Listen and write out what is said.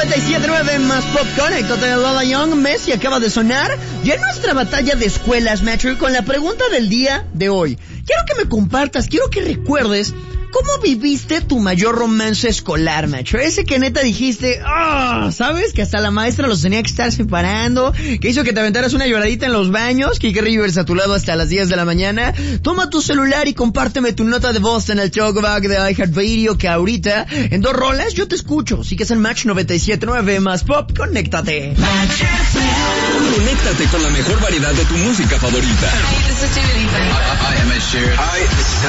97.9 más pop, conéctate de Lola Young. Messi acaba de sonar ya en nuestra batalla de escuelas, Metro, con la pregunta del día de hoy. Quiero que me compartas, quiero que recuerdes cómo viviste tu mayor romance escolar, macho. Ese que neta dijiste, ¿sabes? Que hasta la maestra los tenía que estar separando, que hizo que te aventaras una lloradita en los baños, Kike Rivers a tu lado hasta las 10 de la mañana. Toma tu celular y compárteme tu nota de voz en el talkback de iHeartRadio, que ahorita, en 2 rolas, yo te escucho. Sí que es el Match 97.9 más pop, conéctate. Conéctate con la mejor variedad de tu música favorita. Hi, this is Dua Lipa. I am Ed Sheeran. Hi, this is